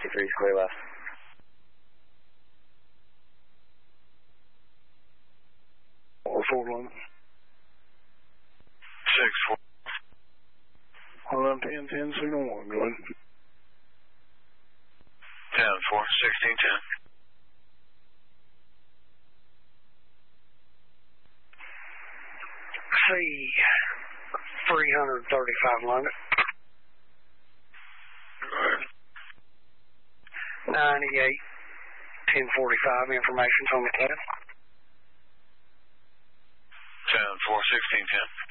53 is clear left. Forward limit. 6-4. 11-10-10, signal 1, go ahead. 10-4, 16-10. C-335 London. 98-1045, information's on the 10. 10-4, 16-10.